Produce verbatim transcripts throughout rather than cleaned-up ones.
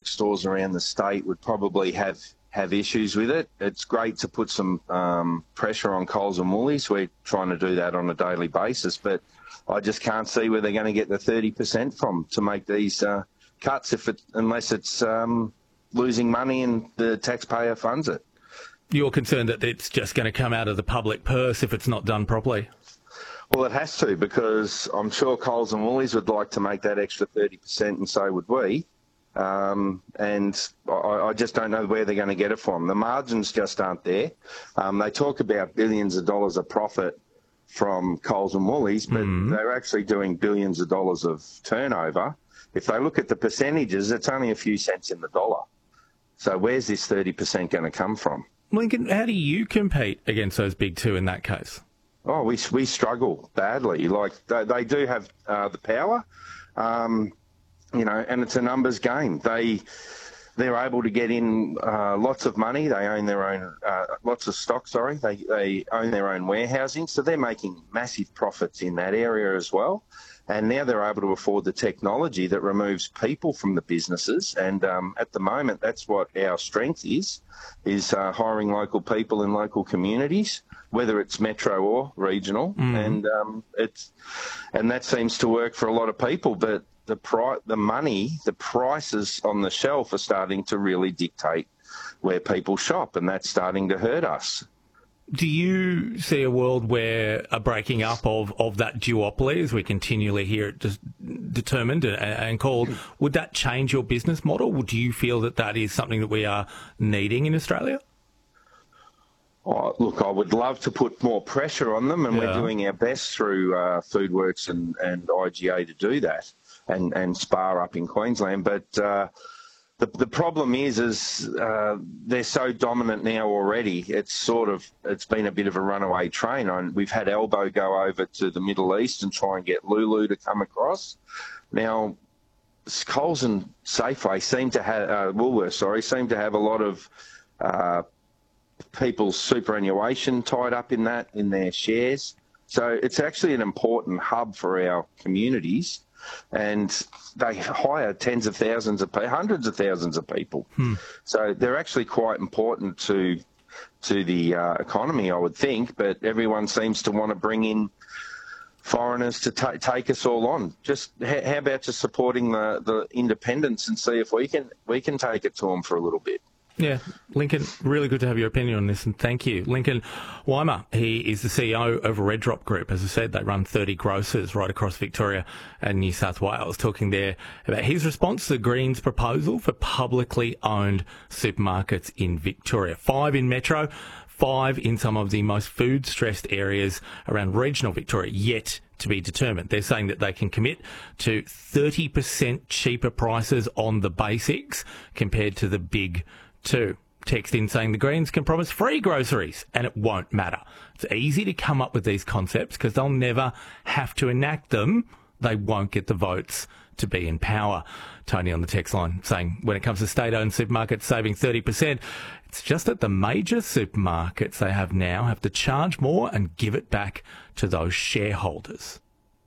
stores around the state would probably have, have issues with it. It's great to put some um, pressure on Coles and Woolies. We're trying to do that on a daily basis, but I just can't see where they're going to get the thirty percent from to make these uh, cuts if it, unless it's um, losing money and the taxpayer funds it. You're concerned that it's just going to come out of the public purse if it's not done properly? Well, it has to, because I'm sure Coles and Woolies would like to make that extra thirty percent, and so would we. Um, and I, I just don't know where they're going to get it from. The margins just aren't there. Um, they talk about billions of dollars of profit from Coles and Woolies, but mm. they're actually doing billions of dollars of turnover. If they look at the percentages, it's only a few cents in the dollar. So where's this thirty percent going to come from? Lincoln, how do you compete against those big two in that case? Oh, we we struggle badly. Like, they, they do have uh, the power, um, you know, and it's a numbers game. They they're able to get in uh, lots of money. They own their own uh, lots of stock. Sorry, they they own their own warehousing, so they're making massive profits in that area as well. And now they're able to afford the technology that removes people from the businesses. And um, at the moment, that's what our strength is, is uh, hiring local people in local communities, whether it's metro or regional. Mm. And um, it's and that seems to work for a lot of people. But the pri- the money, the prices on the shelf are starting to really dictate where people shop, and that's starting to hurt us. Do you see a world where a breaking up of, of that duopoly, as we continually hear it just determined and, and called, would that change your business model? Do you feel that that is something that we are needing in Australia? Oh, look, I would love to put more pressure on them, and yeah. we're doing our best through uh, Foodworks and, and I G A to do that, and, and Spar up in Queensland. But uh, the the problem is, is uh, they're so dominant now already. It's sort of it's been a bit of a runaway train. I, we've had Albo go over to the Middle East and try and get Lulu to come across. Now, Coles and Safeway seem to have uh, Woolworths, sorry, seem to have a lot of uh, people's superannuation tied up in that, in their shares. So it's actually an important hub for our communities, and they hire tens of thousands of people, hundreds of thousands of people. Hmm. So they're actually quite important to to the uh, economy, I would think, but everyone seems to want to bring in foreigners to ta- take us all on. Just ha- how about just supporting the, the independents and see if we can we can take it to them for a little bit. Yeah, Lincoln, really good to have your opinion on this, and thank you. Lincoln Weimer, he is the C E O of Red Drop Group. As I said, they run thirty grocers right across Victoria and New South Wales, talking there about his response to the Greens' proposal for publicly owned supermarkets in Victoria. Five in Metro, five in some of the most food-stressed areas around regional Victoria, yet to be determined. They're saying that they can commit to thirty percent cheaper prices on the basics compared to the big two. Text in saying the Greens can promise free groceries and it won't matter. It's easy to come up with these concepts because they'll never have to enact them. They won't get the votes to be in power. Tony on the text line saying when it comes to state-owned supermarkets saving thirty percent, it's just that the major supermarkets they have now have to charge more and give it back to those shareholders.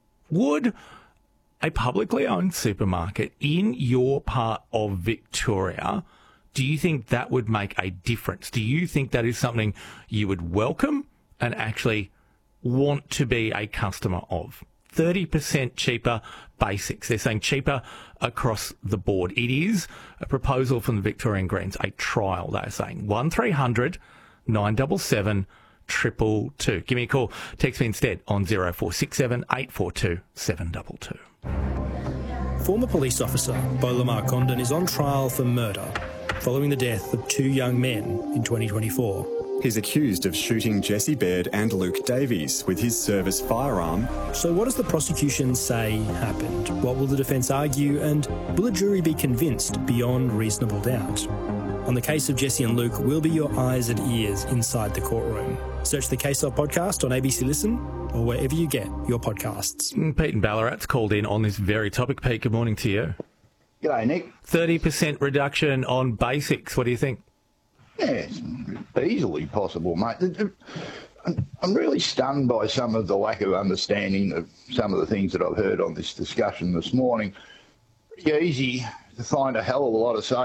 Would a publicly owned supermarket in your part of Victoria, do you think that would make a difference? Do you think that is something you would welcome and actually want to be a customer of? thirty percent cheaper basics. They're saying cheaper across the board. It is a proposal from the Victorian Greens, a trial, they're saying. one three hundred nine seven seven two two two. Give me a call. Text me instead on zero four six seven eight four two seven two two. Former police officer Beau Lamar Condon is on trial for murder following the death of two young men in twenty twenty-four. He's accused of shooting Jesse Baird and Luke Davies with his service firearm. So what does the prosecution say happened? What will the defence argue, and will a jury be convinced beyond reasonable doubt? On the case of Jesse and Luke, we'll be your eyes and ears inside the courtroom. Search the Case Of podcast on A B C Listen or wherever you get your podcasts. Pete in Ballarat's called in on this very topic. Pete, good morning to you. G'day, Nick. thirty percent reduction on basics. What do you think? Yeah, it's easily possible, mate. I'm really stunned by some of the lack of understanding of some of the things that I've heard on this discussion this morning. Pretty easy to find a hell of a lot of savings